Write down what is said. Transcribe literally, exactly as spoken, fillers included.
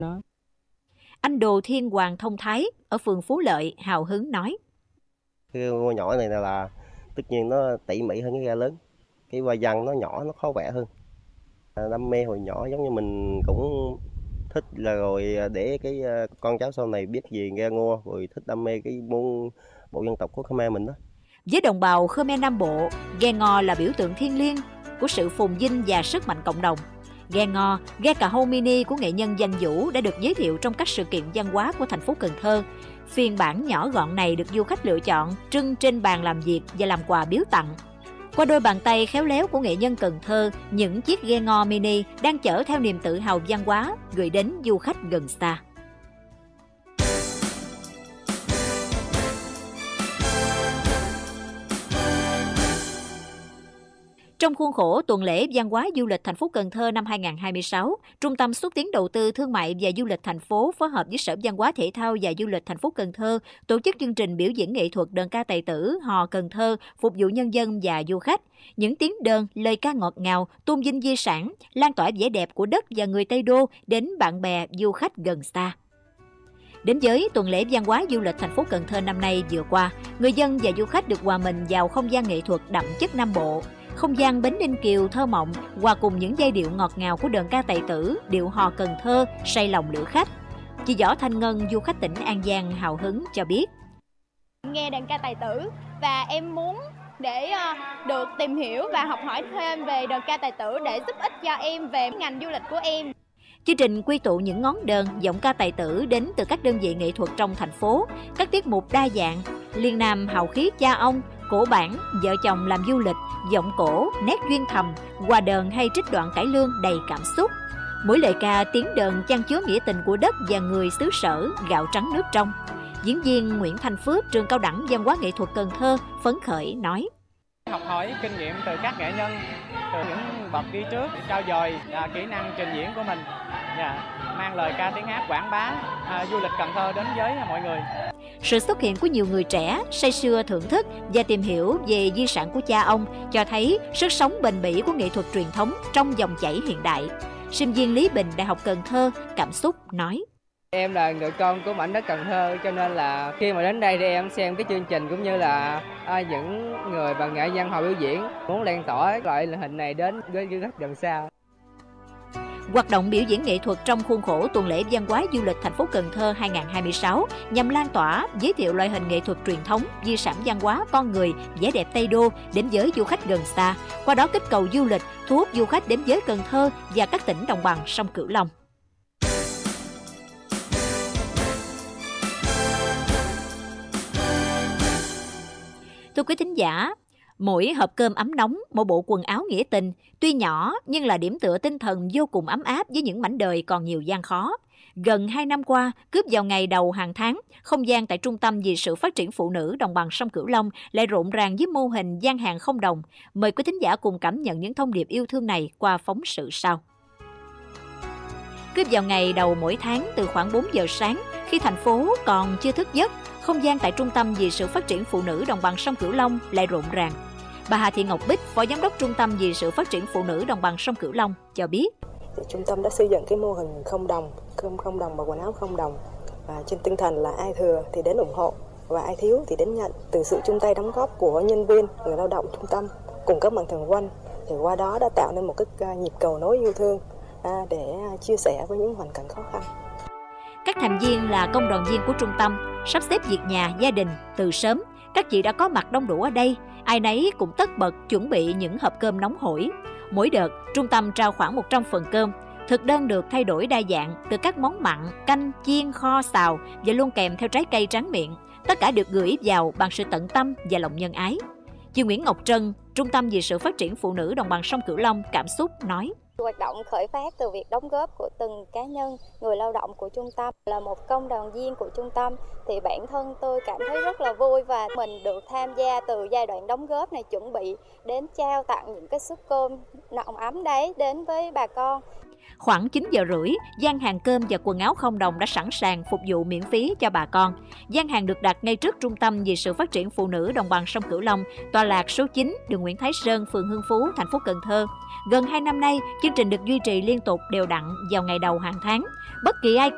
nó. Anh Đồ Thiên Hoàng Thông Thái ở phường Phú Lợi hào hứng nói. Cái ghe nhỏ này là tất nhiên nó tỉ mỉ hơn cái ghe lớn. Cái hoa văn nó nhỏ, nó khó vẽ hơn. Đam mê hồi nhỏ giống như mình cũng thích là rồi để cái con cháu sau này biết gì ghe ngô, rồi thích đam mê cái môn bộ dân tộc của Khmer mình đó. Với đồng bào Khmer Nam Bộ, ghe ngò là biểu tượng thiêng liêng của sự phồn vinh và sức mạnh cộng đồng. Ghe ngò, ghe cà hô mini của nghệ nhân Danh Vũ đã được giới thiệu trong các sự kiện văn hóa của thành phố Cần Thơ. Phiên bản nhỏ gọn này được du khách lựa chọn, trưng trên bàn làm việc và làm quà biếu tặng. Qua đôi bàn tay khéo léo của nghệ nhân Cần Thơ, những chiếc ghe ngò mini đang chở theo niềm tự hào văn hóa gửi đến du khách gần xa. Trong khuôn khổ tuần lễ văn hóa du lịch thành phố Cần Thơ năm hai nghìn không trăm hai mươi sáu, Trung tâm xúc tiến đầu tư thương mại và du lịch thành phố phối hợp với Sở Văn hóa Thể thao và Du lịch thành phố Cần Thơ tổ chức chương trình biểu diễn nghệ thuật đơn ca tài tử hò Cần Thơ phục vụ nhân dân và du khách. Những tiếng đơn, lời ca ngọt ngào, tôn vinh di sản, lan tỏa vẻ đẹp của đất và người Tây Đô đến bạn bè du khách gần xa. Đến với tuần lễ văn hóa du lịch thành phố Cần Thơ năm nay vừa qua, người dân và du khách được hòa mình vào không gian nghệ thuật đậm chất Nam Bộ. Không gian Bến Ninh Kiều thơ mộng hòa cùng những giai điệu ngọt ngào của đờn ca tài tử, điệu hò Cần Thơ say lòng lữ khách. Chị Võ Thanh Ngân, du khách tỉnh An Giang hào hứng cho biết. Nghe đờn ca tài tử và em muốn để được tìm hiểu và học hỏi thêm về đờn ca tài tử để giúp ích cho em về ngành du lịch của em. Chương trình quy tụ những ngón đờn, giọng ca tài tử đến từ các đơn vị nghệ thuật trong thành phố, các tiết mục đa dạng, liên nam hào khí cha ông, cổ bản, vợ chồng làm du lịch, giọng cổ, nét duyên thầm, hòa đờn hay trích đoạn cải lương đầy cảm xúc. Mỗi lời ca tiếng đờn chan chứa nghĩa tình của đất và người xứ sở, gạo trắng nước trong. Diễn viên Nguyễn Thanh Phước, trường cao đẳng văn hóa nghệ thuật Cần Thơ phấn khởi nói. Học hỏi kinh nghiệm từ các nghệ nhân, từ những bậc đi trước, trau dồi à, kỹ năng trình diễn của mình, yeah, mang lời ca tiếng hát quảng bá à, du lịch Cần Thơ đến với mọi người. Sự xuất hiện của nhiều người trẻ say sưa thưởng thức và tìm hiểu về di sản của cha ông cho thấy sức sống bền bỉ của nghệ thuật truyền thống trong dòng chảy hiện đại. Sinh viên Lý Bình, Đại học Cần Thơ cảm xúc nói. Em là người con của mảnh đất Cần Thơ, cho nên là khi mà đến đây thì em xem cái chương trình cũng như là à, những người và nghệ nhân họ biểu diễn, muốn lan tỏa loại hình này đến với du khách gần xa. Hoạt động biểu diễn nghệ thuật trong khuôn khổ tuần lễ văn hóa du lịch thành phố Cần Thơ hai nghìn không trăm hai mươi sáu nhằm lan tỏa, giới thiệu loại hình nghệ thuật truyền thống, di sản văn hóa con người, vẻ đẹp Tây Đô đến với du khách gần xa, qua đó kích cầu du lịch, thu hút du khách đến với Cần Thơ và các tỉnh đồng bằng sông Cửu Long. Thưa quý thính giả, mỗi hộp cơm ấm nóng, mỗi bộ quần áo nghĩa tình, tuy nhỏ nhưng là điểm tựa tinh thần vô cùng ấm áp với những mảnh đời còn nhiều gian khó. Gần hai năm qua, cướp vào ngày đầu hàng tháng, không gian tại Trung tâm vì sự phát triển phụ nữ đồng bằng sông Cửu Long lại rộn ràng với mô hình gian hàng không đồng. Mời quý thính giả cùng cảm nhận những thông điệp yêu thương này qua phóng sự sau. Cướp vào ngày đầu mỗi tháng từ khoảng bốn giờ sáng, khi thành phố còn chưa thức giấc, không gian tại Trung tâm vì sự phát triển phụ nữ đồng bằng sông Cửu Long lại rộn ràng. Bà Hà Thị Ngọc Bích, Phó Giám đốc Trung tâm vì sự phát triển phụ nữ đồng bằng sông Cửu Long cho biết. Thì trung tâm đã xây dựng cái mô hình không đồng, cơm không đồng và quần áo không đồng. Và trên tinh thần là ai thừa thì đến ủng hộ và ai thiếu thì đến nhận. Từ sự chung tay đóng góp của nhân viên, người lao động trung tâm cùng các mạnh thường quân, thì qua đó đã tạo nên một cái nhịp cầu nối yêu thương để chia sẻ với những hoàn cảnh khó khăn. Các thành viên là công đoàn viên của trung tâm, sắp xếp việc nhà, gia đình từ sớm. Các chị đã có mặt đông đủ ở đây, ai nấy cũng tất bật chuẩn bị những hộp cơm nóng hổi. Mỗi đợt, trung tâm trao khoảng một trăm phần cơm. Thực đơn được thay đổi đa dạng từ các món mặn, canh, chiên, kho, xào và luôn kèm theo trái cây tráng miệng. Tất cả được gửi vào bằng sự tận tâm và lòng nhân ái. Chị Nguyễn Ngọc Trân, Trung tâm vì sự phát triển phụ nữ đồng bằng sông Cửu Long cảm xúc nói. Hoạt động khởi phát từ việc đóng góp của từng cá nhân, người lao động của trung tâm. Là một công đoàn viên của trung tâm thì bản thân tôi cảm thấy rất là vui và mình được tham gia từ giai đoạn đóng góp này, chuẩn bị đến trao tặng những cái suất cơm nọng ấm đấy đến với bà con. Khoảng chín giờ rưỡi, gian hàng cơm và quần áo không đồng đã sẵn sàng phục vụ miễn phí cho bà con. Gian hàng được đặt ngay trước Trung tâm vì sự phát triển phụ nữ đồng bằng sông Cửu Long, tọa lạc số chín, đường Nguyễn Thái Sơn, phường Hưng Phú, thành phố Cần Thơ. Gần hai năm nay, chương trình được duy trì liên tục đều đặn vào ngày đầu hàng tháng. Bất kỳ ai